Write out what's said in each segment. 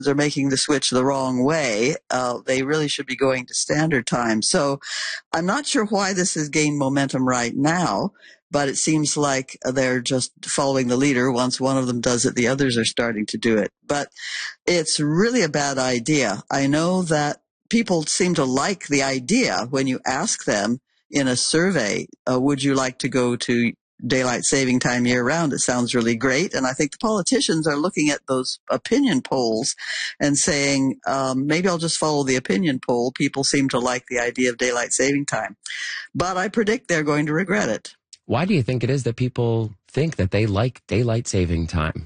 are making the switch the wrong way. They really should be going to standard time. So I'm not sure why this has gained momentum right now, but it seems like they're just following the leader. Once one of them does it, the others are starting to do it. But it's really a bad idea. I know that people seem to like the idea when you ask them in a survey, would you like to go to daylight saving time year round? It sounds really great. And I think the politicians are looking at those opinion polls and saying, maybe I'll just follow the opinion poll. People seem to like the idea of daylight saving time. But I predict they're going to regret it. Why do you think it is that people think that they like daylight saving time?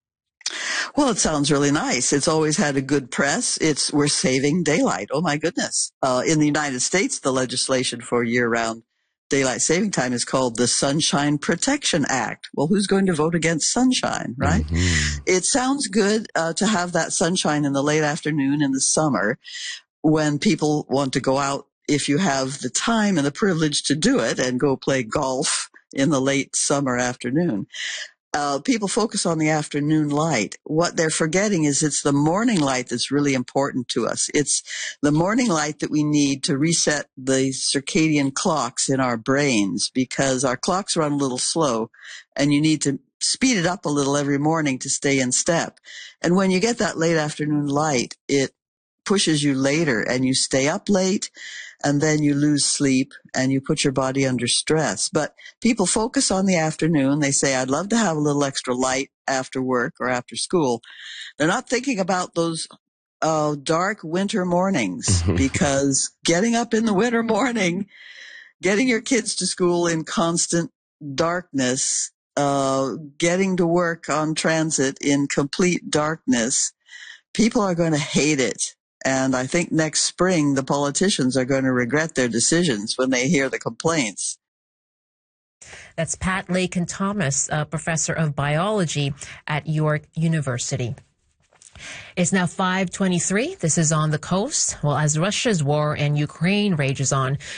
Well, it sounds really nice. It's always had a good press. We're saving daylight. Oh my goodness. In the United States, the legislation for year-round daylight saving time is called the Sunshine Protection Act. Well, who's going to vote against sunshine, right? Mm-hmm. It sounds good to have that sunshine in the late afternoon in the summer when people want to go out, if you have the time and the privilege to do it, and go play golf in the late summer afternoon. People focus on the afternoon light. What they're forgetting is it's the morning light that's really important to us. It's the morning light that we need to reset the circadian clocks in our brains, because our clocks run a little slow and you need to speed it up a little every morning to stay in step. And when you get that late afternoon light, it pushes you later and you stay up late, and then you lose sleep and you put your body under stress. But people focus on the afternoon. They say, I'd love to have a little extra light after work or after school. They're not thinking about those dark winter mornings, because getting up in the winter morning, getting your kids to school in constant darkness, getting to work on transit in complete darkness, people are going to hate it. And I think next spring, the politicians are going to regret their decisions when they hear the complaints. That's Pat Lakin-Thomas, a professor of biology at York University. It's now 5:23. This is On the Coast. Well, as Russia's war in Ukraine rages on,